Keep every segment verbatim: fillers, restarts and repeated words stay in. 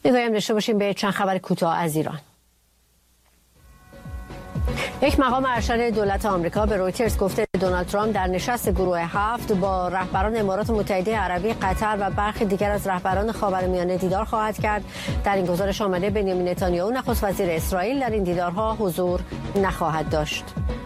نگاهی هم داشته باشیم به چند خبر کوتاه از ایران. یک مقام ارشد دولت آمریکا به رویترز گفته دونالد ترامپ در نشست گروه هفت با رهبران امارات متحده عربی، قطر و برخی دیگر از رهبران خاورمیانه دیدار خواهد کرد. در این گزارش آمده بنیامین نتانیاهو نخست وزیر اسرائیل در این دیدارها حضور نخواهد داشت.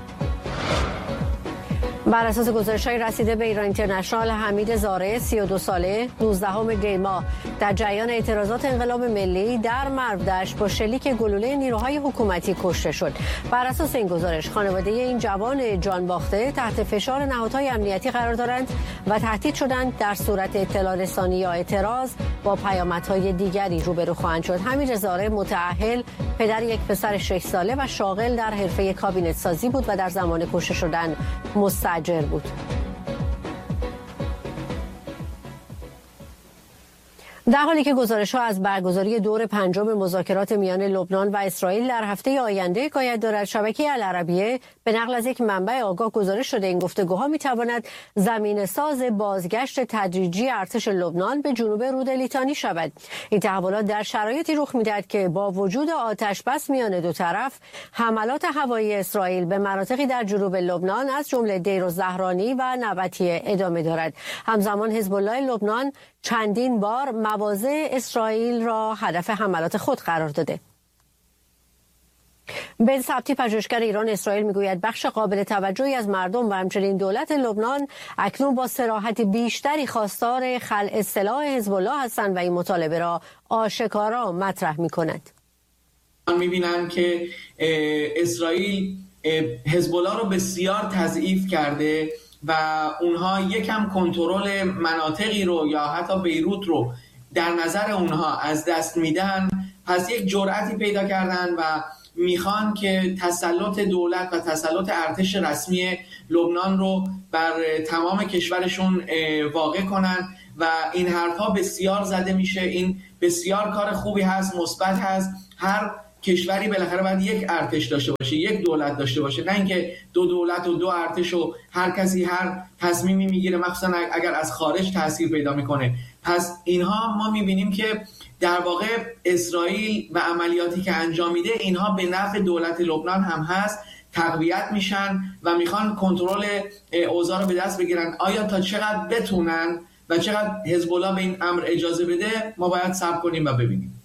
بر اساس گزارش‌های رسیده به ایران اینترنشنال، حمید زاره سی و دو ساله نوزدهم دی ماه در جریان اعتراضات انقلاب ملی در مرودشت با شلیک گلوله نیروهای حکومتی کشته شد. بر اساس این گزارش خانواده این جوان جان باخته تحت فشار نهادهای امنیتی قرار دارند و تهدید شدند در صورت اطلاع رسانی یا اعتراض با پیامدهای دیگری روبرو خواهند شد. حمید زاره متأهل، پدر یک پسر شش ساله و شاغل در حرفه کابینت سازی بود و در زمان کشته شدن مستاجر بود. در حالی که گزارش‌ها از برگزاری دور پنجم مذاکرات میان لبنان و اسرائیل در هفته آینده حکایت دارد، شبکه العربیه به نقل از یک منبع آگاه گزارش شده این گفتگوها می‌تواند زمینه‌ساز بازگشت تدریجی ارتش لبنان به جنوب رود لیتانی شود. این تحولات در شرایطی رخ می‌دهد که با وجود آتش بس میان دو طرف، حملات هوایی اسرائیل به مناطقی در جنوب لبنان از جمله دیرالزهرانی و نبطیه ادامه دارد. همزمان حزب الله لبنان چندین بار مواضع اسرائیل را هدف حملات خود قرار داده. بن ثبتی، پژوهشگر ایران اسرائیل، میگوید بخش قابل توجهی از مردم و همچنین دولت لبنان اکنون با صراحت بیشتری خواستار خلع سلاح حزب الله هستند و این مطالبه را آشکارا مطرح می‌کند. من می‌بینم که اسرائیل حزب الله رو بسیار تضعیف کرده و اونها یکم کنترل مناطقی رو یا حتی بیروت رو در نظر اونها از دست میدن. پس یک جرأتی پیدا کردن و میخوان که تسلط دولت و تسلط ارتش رسمی لبنان رو بر تمام کشورشون واقع کنن و این حرفها بسیار زده میشه. این بسیار کار خوبی هست، مثبت هست. هر کشوری بالاخره باید یک ارتش داشته باشه، یک دولت داشته باشه، نه اینکه دو دولت و دو ارتش و هر کسی هر تصمیمی میگیره، مخصوصا اگر از خارج تاثیر پیدا میکنه. پس اینها ما میبینیم که در واقع اسرائیل و عملیاتی که انجام میده اینها به نفع دولت لبنان هم هست، تقویت میشن و میخوان کنترل اوضاع رو به دست بگیرن. آیا تا چقدر بتونن و چقدر حزب الله به این امر اجازه بده ما باید صبر کنیم و ببینیم.